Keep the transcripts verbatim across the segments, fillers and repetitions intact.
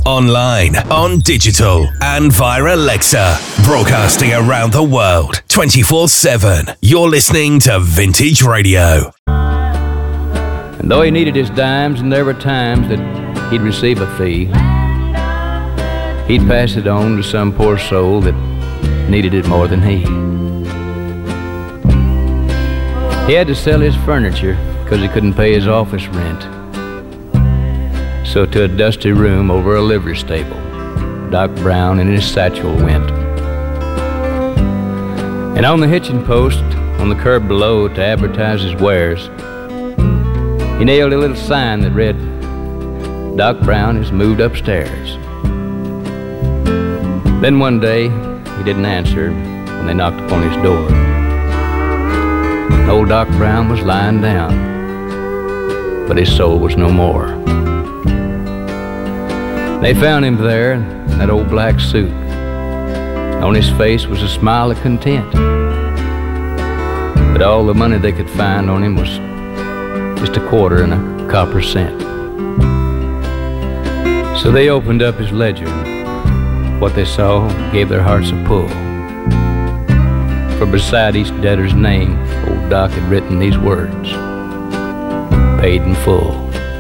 online, on digital, and via Alexa. Broadcasting around the world, twenty-four seven. You're listening to Vintage Radio. And though he needed his dimes, and there were times that he'd receive a fee, he'd pass it on to some poor soul that needed it more than he. He had to sell his furniture because he couldn't pay his office rent. So to a dusty room over a livery stable, Doc Brown and his satchel went. And on the hitching post, on the curb below to advertise his wares, he nailed a little sign that read, Doc Brown has moved upstairs. Then one day, he didn't answer when they knocked upon his door. Old Doc Brown was lying down, but his soul was no more. They found him there in that old black suit. On his face was a smile of content, but all the money they could find on him was just a quarter and a copper cent. So they opened up his ledger. What they saw gave their hearts a pull. For beside each debtor's name, old Doc had written these words, paid in full.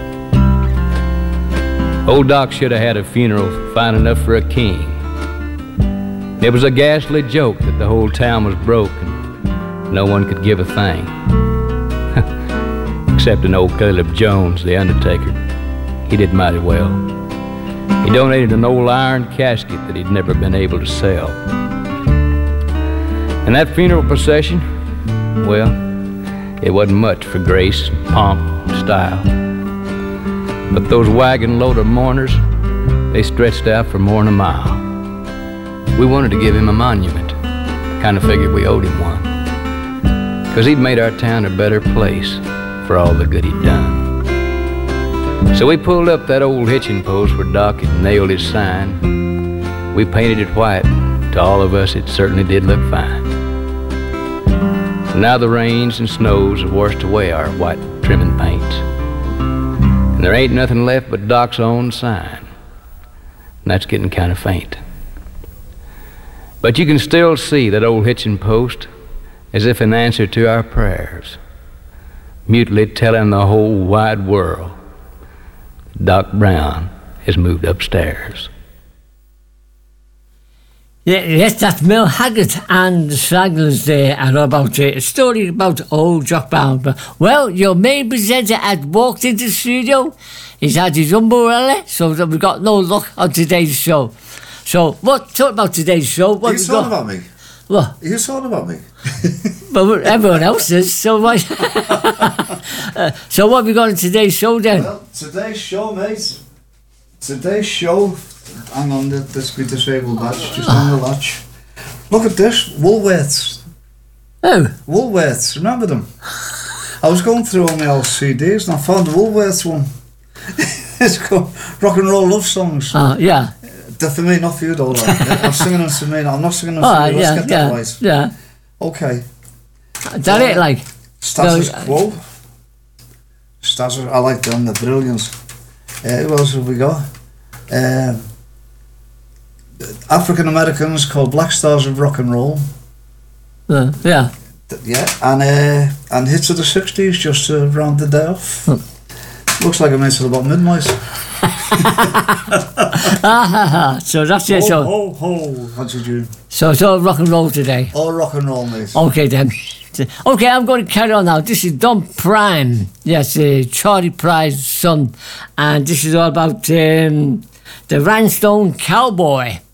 Old Doc should have had a funeral fine enough for a king. It was a ghastly joke that the whole town was broke and no one could give a thing. Except an old Caleb Jones, the undertaker. He did mighty well. He donated an old iron casket that he'd never been able to sell. And that funeral procession, well, it wasn't much for grace, pomp, and style. But those wagon load of mourners, they stretched out for more than a mile. We wanted to give him a monument. Kind of figured we owed him one. 'Cause he'd made our town a better place for all the good he'd done. So we pulled up that old hitching post where Doc had nailed his sign. We painted it white. To all of us, it certainly did look fine. Now the rains and snows have washed away our white trimming paints. And there ain't nothing left but Doc's own sign. And that's getting kind of faint. But you can still see that old hitching post as if in answer to our prayers, mutely telling the whole wide world Doc Brown has moved upstairs. Yeah, yes, that's Mel Haggard and the Stragglers there, and about uh, a story about old Doc Brown. Well, your main presenter had walked into the studio. He's had his umbrella, so that we've got no luck on today's show. So, what, talk about today's show. What Are you talking about me? What? Are you talking about me? Well, everyone else is, so why? uh, so what have we got on today's show then? Well, today's show, mate. Today's show, hang on, this be disabled badge, just on the latch. Look at this, Woolworths. Oh. Woolworths, remember them? I was going through all my old C Ds and I found the Woolworths one. It's called Rock and Roll Love Songs. Oh, uh, yeah. They're for me, not for you though. Like. I'm singing them to me, I'm not singing them oh, for you, let's yeah, get yeah, that right. Yeah. Okay. Is that uh, it, like? Status no, Quo. Status, I like them, they're brilliant. Uh, who else have we got? Uh, African Americans called Black Stars of Rock and Roll. Uh, yeah. Yeah, and uh, and hits of the sixties just to round the day off. Hmm. Looks like I made it about midnight. ah, so that's it. Ho, so, ho, ho. What did you? So it's all rock and roll today. All rock and roll, mate. Okay then. Okay, I'm going to carry on now. This is Don Prime. Yes, uh, Charlie Price's son, and this is all about um, the Rhinestone Cowboy.